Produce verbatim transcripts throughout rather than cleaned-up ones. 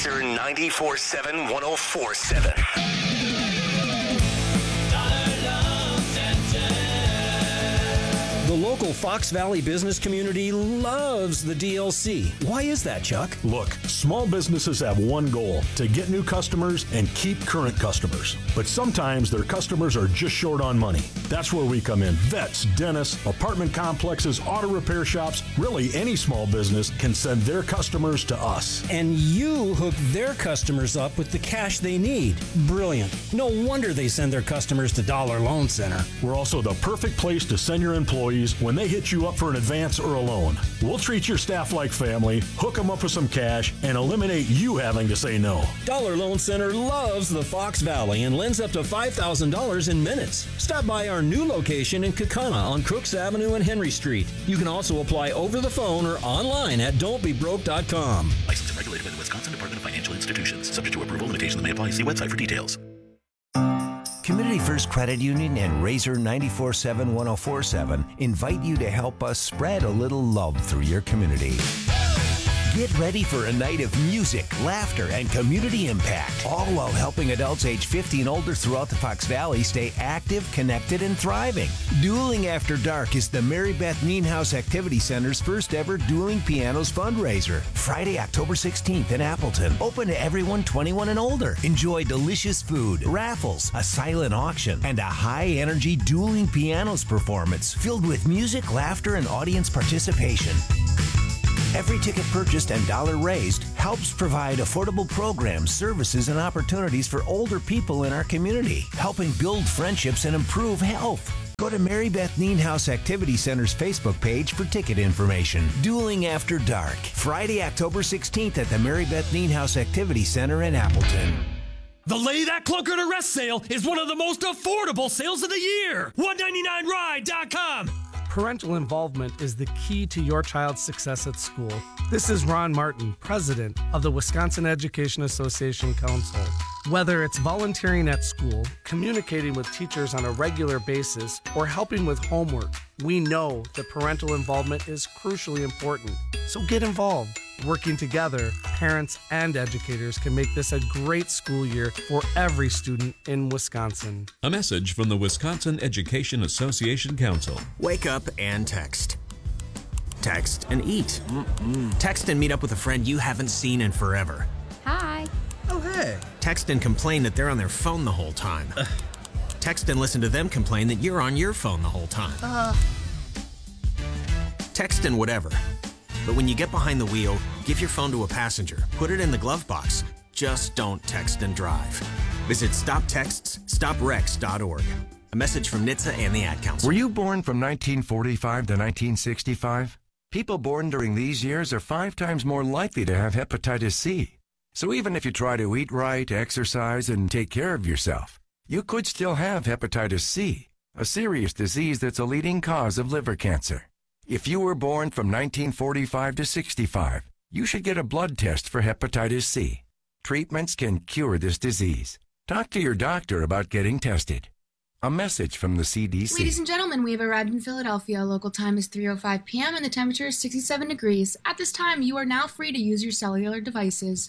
Razor ninety-four seven one oh four seven. The local Fox Valley business community loves the D L C. Why is that, Chuck? Look, small businesses have one goal, to get new customers and keep current customers. But sometimes their customers are just short on money. That's where we come in. Vets, dentists, apartment complexes, auto repair shops, really any small business can send their customers to us. And you hook their customers up with the cash they need. Brilliant. No wonder they send their customers to Dollar Loan Center. We're also the perfect place to send your employees when they hit you up for an advance or a loan. We'll treat your staff like family, hook them up with some cash, and eliminate you having to say no. Dollar Loan Center loves the Fox Valley and lends up to five thousand dollars in minutes. Stop by our new location in Kaukauna on Crooks Avenue and Henry Street. You can also apply over the phone or online at don't be broke dot com. Licensed and regulated by the Wisconsin Department of Financial Institutions. Subject to approval, limitations may apply. See website for details. Community First Credit Union and Razor ninety-four seven one oh four seven invite you to help us spread a little love through your community. Get ready for a night of music, laughter, and community impact, all while helping adults age fifty and older throughout the Fox Valley stay active, connected, and thriving. Dueling After Dark is the Mary Beth Nienhuis Activity Center's first ever Dueling Pianos fundraiser. Friday, October sixteenth in Appleton. Open to everyone twenty-one and older. Enjoy delicious food, raffles, a silent auction, and a high-energy Dueling Pianos performance filled with music, laughter, and audience participation. Every ticket purchased and dollar raised helps provide affordable programs, services, and opportunities for older people in our community, helping build friendships and improve health. Go to Mary Beth Nienhuis Activity Center's Facebook page for ticket information. Dueling After Dark, Friday, October sixteenth at the Mary Beth Nienhuis Activity Center in Appleton. The Lay That Clunker to Rest sale is one of the most affordable sales of the year. one ninety-nine ride dot com. Parental involvement is the key to your child's success at school. This is Ron Martin, president of the Wisconsin Education Association Council. Whether it's volunteering at school, communicating with teachers on a regular basis, or helping with homework, we know that parental involvement is crucially important. So get involved. Working together, parents and educators can make this a great school year for every student in Wisconsin. A message from the Wisconsin Education Association Council. Wake up and text. Text and eat. Mm-mm. Text and meet up with a friend you haven't seen in forever. Hi. Oh, hey. Text and complain that they're on their phone the whole time. Ugh. Text and listen to them complain that you're on your phone the whole time. Uh. Text and whatever. But when you get behind the wheel, give your phone to a passenger. Put it in the glove box. Just don't text and drive. Visit stop texts stop wrecks dot org. A message from N H T S A and the Ad Council. Were you born from nineteen forty-five to nineteen sixty-five? People born during these years are five times more likely to have hepatitis C. So even if you try to eat right, exercise, and take care of yourself, you could still have hepatitis C, a serious disease that's a leading cause of liver cancer. If you were born from nineteen forty-five to sixty-five, you should get a blood test for hepatitis C. Treatments can cure this disease. Talk to your doctor about getting tested. A message from the C D C. Ladies and gentlemen, we have arrived in Philadelphia. Local time is three oh five p.m. and the temperature is sixty-seven degrees. At this time, you are now free to use your cellular devices.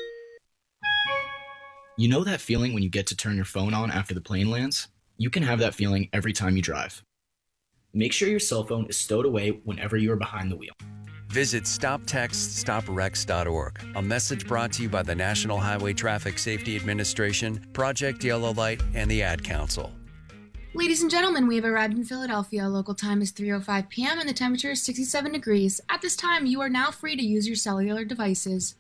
You know that feeling when you get to turn your phone on after the plane lands? You can have that feeling every time you drive. Make sure your cell phone is stowed away whenever you are behind the wheel. Visit stop text stop wrecks dot org. A message brought to you by the National Highway Traffic Safety Administration, Project Yellow Light, and the Ad Council. Ladies and gentlemen, we have arrived in Philadelphia. Local time is three oh five p.m. and the temperature is sixty-seven degrees. At this time, you are now free to use your cellular devices.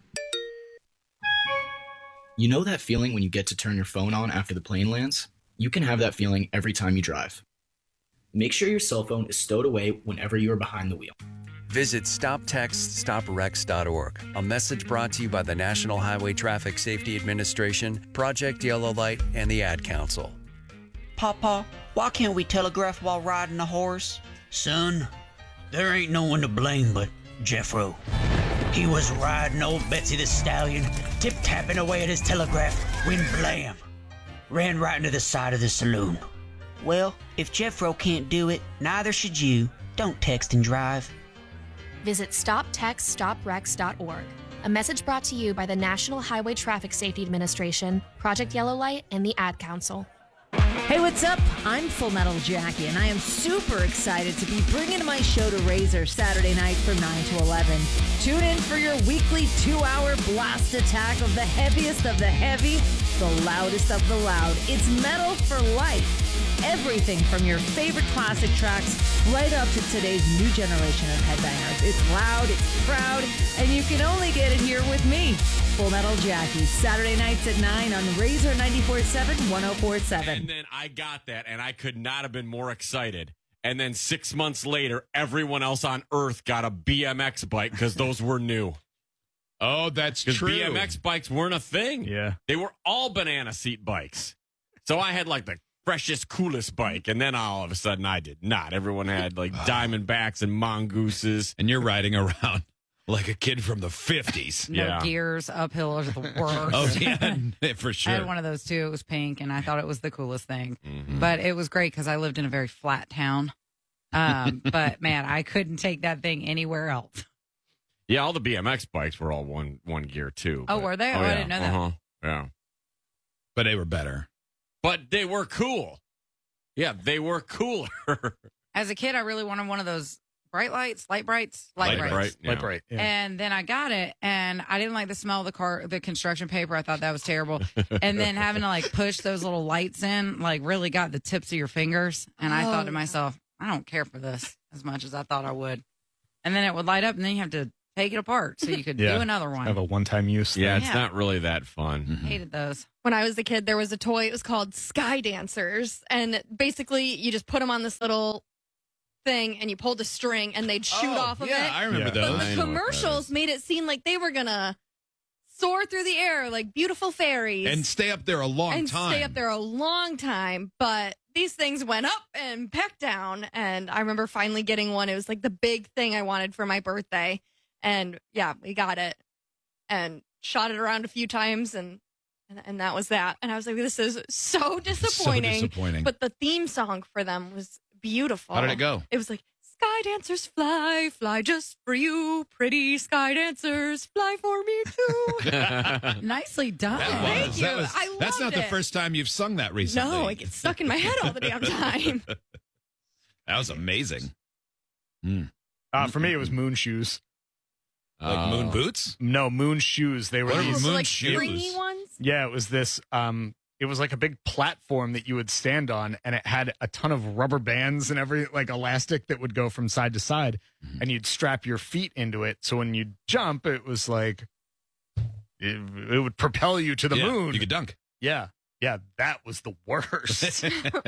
You know that feeling when you get to turn your phone on after the plane lands? You can have that feeling every time you drive. Make sure your cell phone is stowed away whenever you are behind the wheel. Visit stop text stop wrecks dot org. A message brought to you by the National Highway Traffic Safety Administration, Project Yellow Light, and the Ad Council. Papa, why can't we telegraph while riding a horse? Son, there ain't no one to blame but Jeffro. He was riding old Betsy the Stallion, tip-tapping away at his telegraph, when blam, ran right into the side of the saloon. Well, if Jeffro can't do it, neither should you. Don't text and drive. Visit stop text stop wrecks dot org. A message brought to you by the National Highway Traffic Safety Administration, Project Yellow Light, and the Ad Council. Hey, what's up? I'm Full Metal Jackie, and I am super excited to be bringing my show to Razor Saturday night from nine to eleven. Tune in for your weekly two-hour blast attack of the heaviest of the heavy, the loudest of the loud. It's metal for life. Everything from your favorite classic tracks right up to today's new generation of headbangers. It's loud, it's proud, and you can only get it here with me, Full Metal Jackie. Saturday nights at nine on Razor ninety-four point seven, one oh four point seven. And then I got that, and I could not have been more excited. And then six months later, everyone else on Earth got a B M X bike because those were new. Oh, that's true. Because B M X bikes weren't a thing. Yeah. They were all banana seat bikes. So I had like the freshest, coolest bike, and then all of a sudden I did not. Everyone had like Diamondbacks and Mongooses. And you're riding around like a kid from the fifties. No yeah. gears, uphill are the worst. Oh, yeah, for sure. I had one of those too. It was pink, and I thought it was the coolest thing. Mm-hmm. But it was great because I lived in a very flat town. Um, but, man, I couldn't take that thing anywhere else. Yeah, all the B M X bikes were all one one gear, too. Oh, but, were they? Oh, yeah. I didn't know that. Uh-huh. Yeah. But they were better. But they were cool. Yeah, they were cooler. As a kid, I really wanted one of those bright lights, light brights, light, Light brights. bright, yeah. Light bright. Yeah. And then I got it, and I didn't like the smell of the car, the construction paper. I thought that was terrible. And then having to like push those little lights in, like really got the tips of your fingers. And I thought to Oh. myself, I don't care for this as much as I thought I would. And then it would light up, and then you have to take it apart so you could Yeah. do another one. Have a one-time use thing. Yeah, it's Yeah. not really that fun. Mm-hmm. Hated those. When I was a kid, there was a toy. It was called Sky Dancers. And basically, you just put them on this little thing and you pulled a string and they'd shoot Oh, off of yeah, it. I remember But those. I know the what that commercials is. made it seem like they were going to soar through the air like beautiful fairies. And stay up there a long and time. stay up there a long time. But these things went up and back down. And I remember finally getting one. It was like the big thing I wanted for my birthday. And yeah, we got it and shot it around a few times. And, and, and that was that. And I was like, this is so disappointing. So disappointing. But the theme song for them was beautiful. How did it go? It was like, Sky dancers fly, fly just for you. Pretty sky dancers fly for me too. Nicely done. That Thank was- you. that was- I that's not loved the it. first time you've sung that recently. No, it gets stuck in my head all the damn time. That was amazing. Uh, for me, it was moon shoes. Like moon boots? No, moon shoes. They were What are these moon like shoes? stringy ones? Yeah, it was this. Um, it was like a big platform that you would stand on, and it had a ton of rubber bands and every like elastic that would go from side to side, Mm-hmm. and you'd strap your feet into it. So when you jump, it was like it, it would propel you to the Yeah, moon. You could dunk. Yeah, yeah, that was the worst.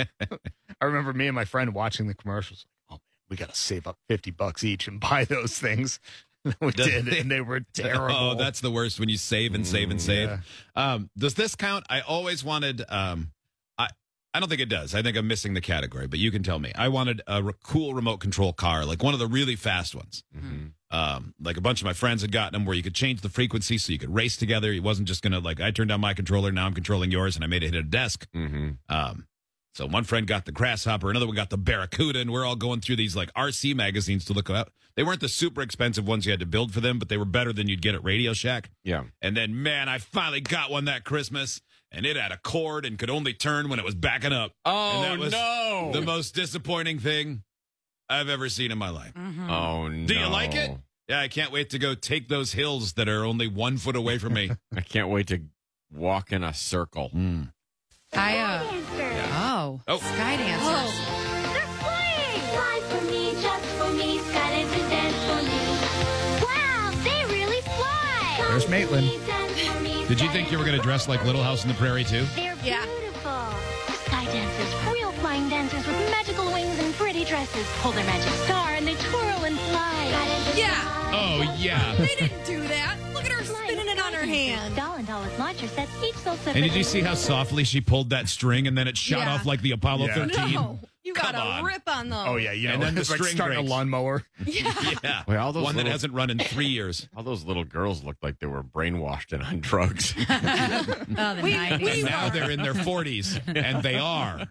I remember me and my friend watching the commercials. Oh man, we got to save up fifty bucks each and buy those things. We did, and they were terrible. Oh, that's the worst when you save and save and Mm, save. yeah. Um, does this count? I always wanted. Um, I I don't think it does. I think I'm missing the category, but you can tell me. I wanted a re- cool remote control car, like one of the really fast ones. Mm-hmm. Um, like a bunch of my friends had gotten them, where you could change the frequency so you could race together. It wasn't just gonna like I turned on my controller, now I'm controlling yours, and I made it hit a desk. Mm-hmm. Um, so one friend got the Grasshopper, another one got the Barracuda, and we're all going through these like R C magazines to look out. They weren't the super expensive ones you had to build for them, but they were better than you'd get at Radio Shack. Yeah. And then, man, I finally got one that Christmas, and it had a cord and could only turn when it was backing up. Oh, and that was no. the most disappointing thing I've ever seen in my life. Oh, no. Do you like it? Yeah, I can't wait to go take those hills that are only one foot away from me. I can't wait to walk in a circle. Mm. I, uh, oh, Oh. Sky Dancers. They're flying! Fly for me, just for me, sky dancers dance for me. Wow, they really fly! There's Maitland. Did you think you were going to dress like Little House on the Prairie, too? They're beautiful. Sky dancers, real flying dancers with magical wings and pretty dresses. Pull their magic star and they twirl and fly. Sky dancers Yeah. fly. Oh, yeah. They didn't do that. Look at her spinning it on her hand. Doll and doll with launcher sets, each sold And separately. did you see how softly she pulled that string and then it shot Yeah. off like the Apollo Yeah. thirteen? No, you got Come a on. rip on those. Oh yeah, you know, And then the it's like string starting breaks. a lawnmower. Yeah. Yeah. Wait, all those one that little- hasn't run in three years. All those little girls looked like they were brainwashed and on drugs. Oh, the We- nineties. we And now were. they're in their forties, and they are.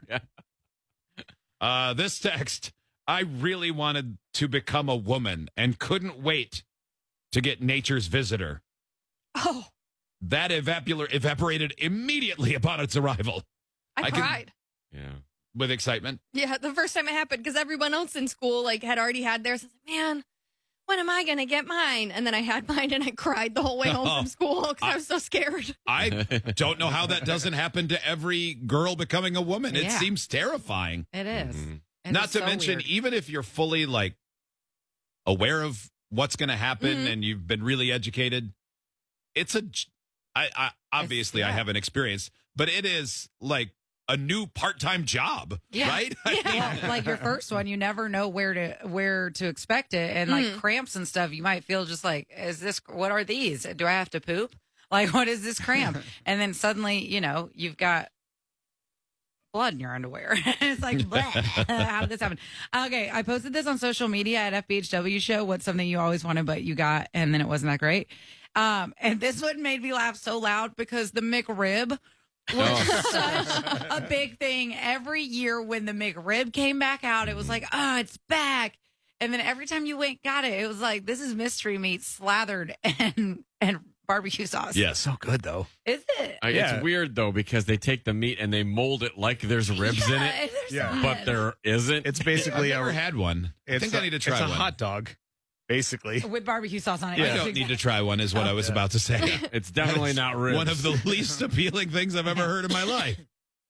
Uh, this text, I really wanted to become a woman and couldn't wait to get Nature's Visitor. Oh. That evapor- evaporated immediately upon its arrival. I, I can- cried. Yeah. With excitement. Yeah, the first time it happened, because everyone else in school like had already had theirs. I was like, man, when am I going to get mine? And then I had mine and I cried the whole way home from school because I was so scared. I don't know how that doesn't happen to every girl becoming a woman. It Yeah. seems terrifying. It is. It Not is to so mention, weird. even if you're fully like aware of what's going to happen Mhm. and you've been really educated, it's a. j- I, I obviously I yeah. haven't experienced, but it is like a new part-time job, Yeah. right? Yeah, like your first one, you never know where to where to expect it, and like Mhm. cramps and stuff, you might feel just like, is this? What are these? Do I have to poop? Like, what is this cramp? And then suddenly, you know, you've got blood in your underwear. It's like, bleh. How did this happen? Okay, I posted this on social media at F B H W show. What's something you always wanted but you got, and then it wasn't that great. Um, and this one made me laugh so loud because the McRib was such a big thing every year when the McRib came back out. It was like, oh, it's back. And then every time you went got it, it was like, this is mystery meat slathered and and barbecue sauce. Yes. So good, though. Is it? Uh, Yeah. It's weird though because they take the meat and they mold it like there's ribs in Yeah, it, there's Yeah. not. but there isn't. It's basically I've never a, had one. I it's think a- I need to try it's a one. hot dog, basically. With barbecue sauce on it. I Yes, don't need to try one, is what I was about to say. It's definitely That's not ribs. one of the least appealing things I've ever heard in my life.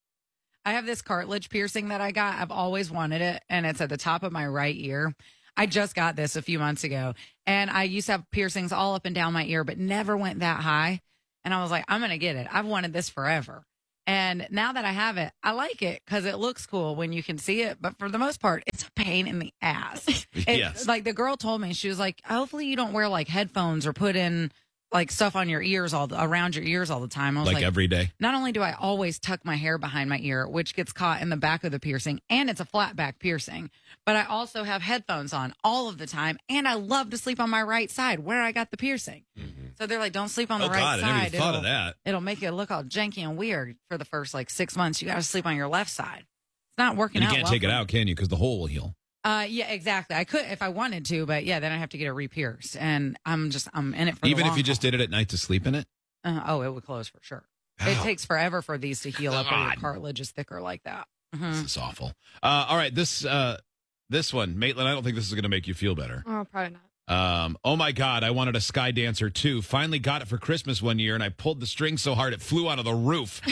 I have this cartilage piercing that I got. I've always wanted it, and it's at the top of my right ear. I just got this a few months ago, and I used to have piercings all up and down my ear, but never went that high. And I was like, I'm going to get it. I've wanted this forever. And now that I have it, I like it because it looks cool when you can see it. But for the most part, it's a pain in the ass. It- Yes. Like the girl told me, she was like, hopefully you don't wear like headphones or put in like stuff on your ears all the, around your ears all the time. I was Like, like, every day. not only do I always tuck my hair behind my ear, which gets caught in the back of the piercing, and it's a flat back piercing, but I also have headphones on all of the time, and I love to sleep on my right side where I got the piercing. So they're like, don't sleep on the Oh, right God, I side. never even thought of It'll- that. It'll make you look all janky and weird for the first like six months. You got to sleep on your left side. It's not working And you out. can't well take it for me. out, can you? Because the hole will heal. Uh, yeah, exactly. I could if I wanted to, but yeah, then I have to get it re-pierced, and I'm just I'm in it for the Even if long you just did it at night to sleep in it? uh, oh, it would close for sure. It Ow. takes forever for these to heal up when your God. cartilage is thicker like that. Mhm. This is awful. Uh, all right, this uh, this one, Maitland, I don't think this is going to make you feel better. Oh, probably not. Um, oh my God, I wanted a Sky Dancer too. Finally got it for Christmas one year, and I pulled the string so hard it flew out of the roof.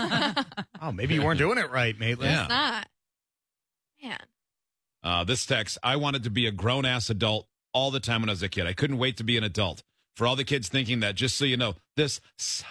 Oh, maybe you weren't doing it right, Maitland. Yeah. It's not. Man. Uh, this text, I wanted to be a grown ass adult all the time when I was a kid. I couldn't wait to be an adult. For all the kids thinking that, just so you know, this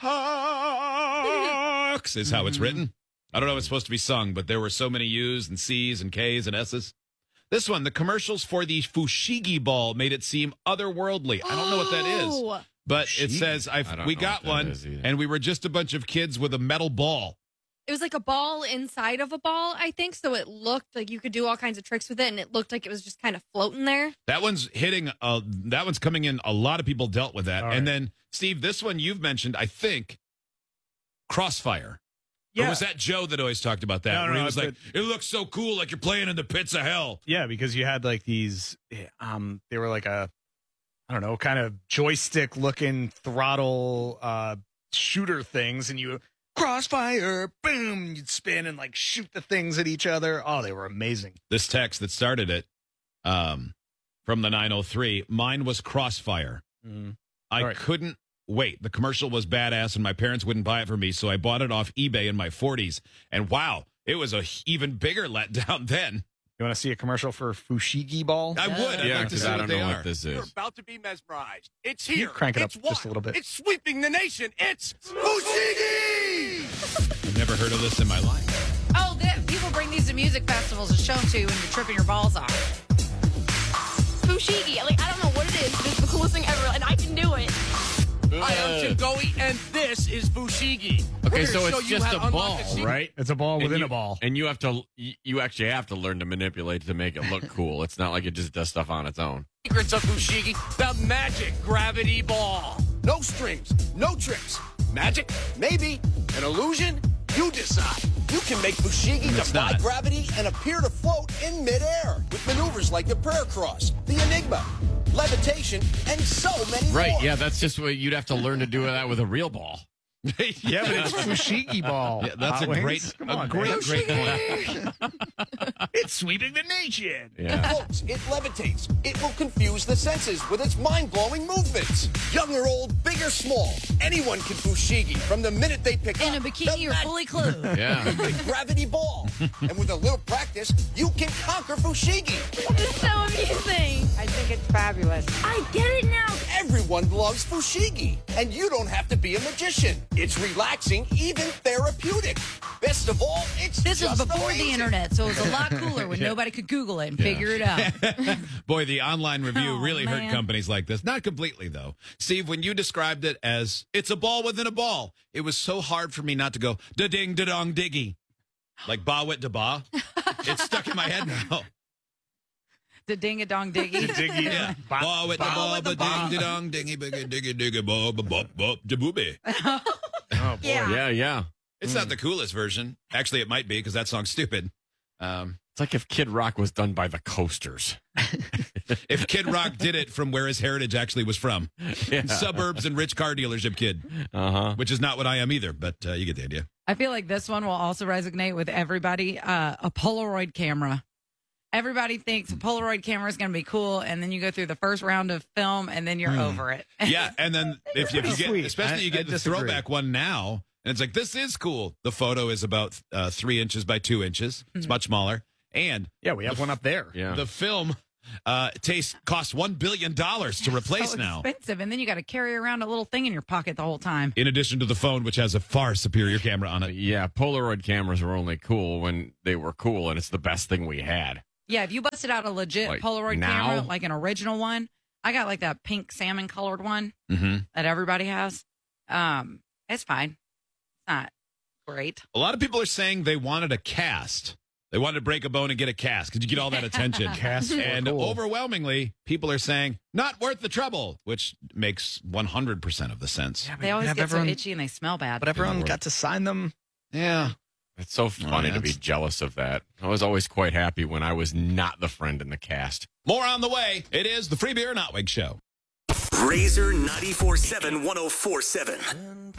sucks is how it's written. I don't know if it's supposed to be sung, but there were so many U's and C's and K's and S's. This one, the commercials for the Fushigi ball made it seem otherworldly. I don't know what that Oh. is, but it Fushigi? says I've, I don't we know got what that one, is either. and we were just a bunch of kids with a metal ball. It was like a ball inside of a ball, I think. So it looked like you could do all kinds of tricks with it, and it looked like it was just kind of floating there. That one's hitting. Uh, that one's coming in. A lot of people dealt with that. All And right. then, Steve, this one you've mentioned, I think, Crossfire. Or Yeah. was that Joe that always talked about that? No, where no, he was but- like, it looks so cool, like you're playing in the pits of hell. Yeah, because you had like these, um, they were like a, I don't know, kind of joystick looking throttle uh, shooter things, and you crossfire, boom, you'd spin and like shoot the things at each other. Oh, they were amazing. This text that started it um, from the nine oh three, mine was Crossfire. Mm. I All right. couldn't wait. The commercial was badass, and my parents wouldn't buy it for me, so I bought it off eBay in my forties. And wow, it was a h- even bigger letdown then. You want to see a commercial for Fushigi ball? I would. I'd Yeah, like to because see I what don't they know are. what this You're is. about to be mesmerized. It's Can you here. crank it it's up just a wild. little bit? It's sweeping the nation. It's Fushigi! I've never heard of this in my life. Oh, that, people bring these to music festivals and show them to you when you're tripping your balls off. Fushigi. Like, I don't know what it is, but it's the coolest thing ever, and I can do it. I am Chingoe, and this is Fushigi. Okay, We're so gonna show it's you just how a to unlock ball, the secret. right? It's a ball And within you- a ball. And you have to, you you actually have to learn to manipulate to make it look cool. It's not like it just does stuff on its own. Secrets of Fushigi, the magic gravity ball. No strings, no tricks. Magic? Maybe. An illusion? You decide. You can make Fushigi It's defy not. gravity and appear to float in midair with maneuvers like the prayer cross, the enigma, levitation, and so many Right, more. yeah, that's just what you'd have to learn to do that with a real ball. Yeah, but it's Fushigi ball. Yeah, that's Hot a great, Wings. Come a on, great, man. great point. It's sweeping the nation. Yeah. Folks, it levitates. It will confuse the senses with its mind-blowing movements. Young or old, big or small, anyone can fushigi from the minute they pick In up a bikini the or mag- fully clothed. Yeah. the gravity ball. And with a little practice, you can conquer fushigi. This is so amusing. I think it's fabulous. I get it now. Everyone loves fushigi, and you don't have to be a magician. It's relaxing, even therapeutic. Best of all, it's This was just before amazing. the internet, so it was a lot cooler when Yeah. nobody could Google it and figure it out. Boy, the online review Oh, really man. hurt companies like this. Not completely, though. Steve, when you described it as it's a ball within a ball, it was so hard for me not to go da-ding, da-dong, diggy. Like ba wit da ba. It's stuck in my head now. The ding a dong diggy. Diggy. Yeah. Ba wit da ba, ba ding, da dong, dingy, biggy, diggy, diggy, ba, ba, ba, ba, da booby. Oh, boy. Yeah. Yeah, yeah. It's not the coolest version. Actually, it might be because that song's stupid. Um, It's like if Kid Rock was done by the Coasters. if Kid Rock did it from where his heritage actually was from, Yeah. suburbs and rich car dealership kid, Uh-huh. which is not what I am either. But uh, you get the idea. I feel like this one will also resonate with everybody. Uh, a Polaroid camera. Everybody thinks a Polaroid camera is going to be cool, and then you go through the first round of film, and then you're over it. Yeah, and then if you, if you get, Sweet. especially you I- get I the disagree. throwback one now, and it's like this is cool. The photo is about uh, three inches by two inches. It's much smaller, and Yeah, we have one up there. Yeah. the film uh, taste costs one billion dollars to replace so now. expensive, and then you got to carry around a little thing in your pocket the whole time. In addition to the phone, which has a far superior camera on it. Yeah, Polaroid cameras were only cool when they were cool, and it's the best thing we had. Yeah, if you busted out a legit Like Polaroid now? camera, like an original one, I got like that pink salmon colored one Mm-hmm. that everybody has. Um, it's fine. It's not great. A lot of people are saying they wanted a cast. They wanted to break a bone and get a cast. Could you get all that attention? Casts were And cool. overwhelmingly, people are saying not worth the trouble, which makes one hundred percent of the sense. They always have get everyone- so itchy and they smell bad. But everyone got to sign them. Yeah. It's so funny yeah, to be it's- jealous of that. I was always quite happy when I was not the friend in the cast. More on the way. It is the Free Beer Notwig Show. Razor ninety-four seven, one oh four seven.